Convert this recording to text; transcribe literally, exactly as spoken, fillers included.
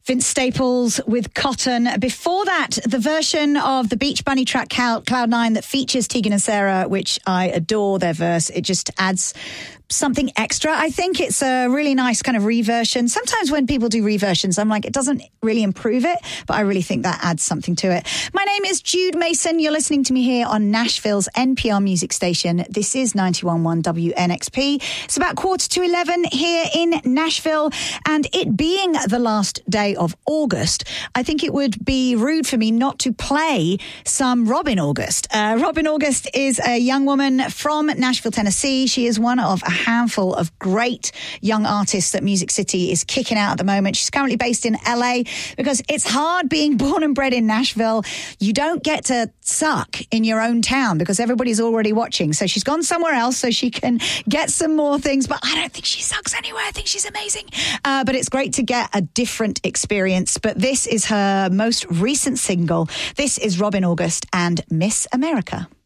Vince Staples with Cotton. Before that, the version of the Beach Bunny track Cloud Nine that features Tegan and Sara, which I adore their verse. It just adds something extra. I think it's a really nice kind of reversion. Sometimes when people do reversions, I'm like, it doesn't really improve it, but I really think that adds something to it. My name is Jude Mason. You're listening to me here on Nashville's N P R music station. This is ninety-one point one W N X P. It's about quarter to eleven here in Nashville, and it being the last day of August, I think it would be rude for me not to play some Robin August. Uh, Robin August is a young woman from Nashville, Tennessee. She is one of a handful of great young artists that Music City is kicking out at the moment. She's currently based in L A because it's hard being born and bred in Nashville. You don't get to suck in your own town because everybody's already watching. So she's gone somewhere else so she can get some more things. But I don't think she sucks anywhere. I think she's amazing. Uh, but it's great to get a different experience. But this is her most recent single. This is Robin August and Miss America.